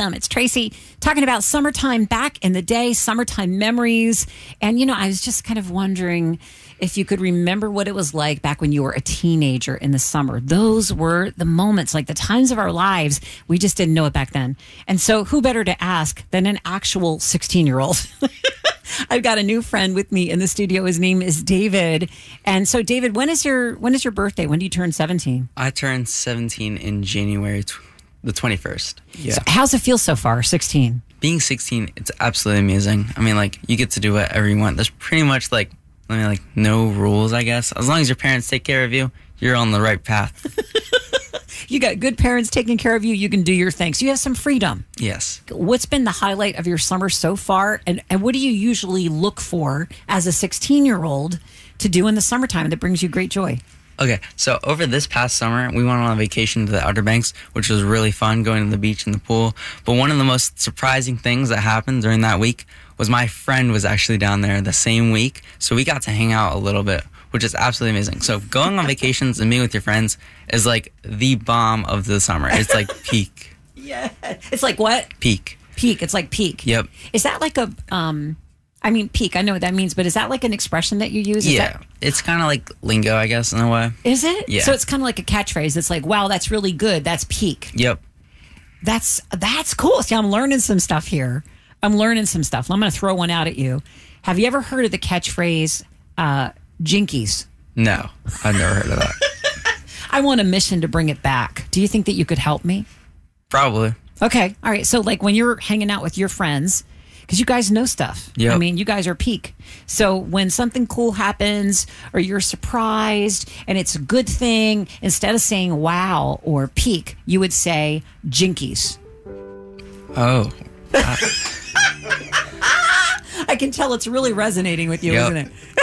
Welcome. It's Tracy talking about summertime back in the day, summertime memories. And, I was just kind of wondering if you could remember what it was like back when you were a teenager in the summer. Those were the moments, like the times of our lives. We just didn't know it back then. And so who better to ask than an actual 16-year-old? I've got a new friend with me in the studio. His name is David. And so, David, when is your birthday? When do you turn 17? I turned 17 in January the 21st. Yeah. So how's it feel so far, 16? Being 16, it's absolutely amazing. I mean, you get to do whatever you want. There's pretty much, no rules, I guess. As long as your parents take care of you, you're on the right path. You got good parents taking care of you. You can do your thing. So you have some freedom. Yes. What's been the highlight of your summer so far? And what do you usually look for as a 16-year-old to do in the summertime that brings you great joy? Okay, so over this past summer, we went on a vacation to the Outer Banks, which was really fun, going to the beach and the pool. But one of the most surprising things that happened during that week was my friend was actually down there the same week. So we got to hang out a little bit, which is absolutely amazing. So going on vacations and being with your friends is like the bomb of the summer. It's like peak. Yeah. It's like what? Peak. Peak. It's like peak. Yep. Is that like a... peak, I know what that means, but is that like an expression that you use? It's kind of like lingo, I guess, in a way. Is it? Yeah. So it's kind of like a catchphrase. It's like, wow, that's really good. That's peak. Yep. That's cool. See, I'm learning some stuff here. I'm going to throw one out at you. Have you ever heard of the catchphrase, jinkies? No, I've never heard of that. I want a mission to bring it back. Do you think that you could help me? Probably. Okay. All right. So when you're hanging out with your friends, because you guys know stuff. Yep. I mean, you guys are peak. So when something cool happens or you're surprised and it's a good thing, instead of saying wow or peak, you would say jinkies. Oh. I can tell it's really resonating with you, Yep. isn't it?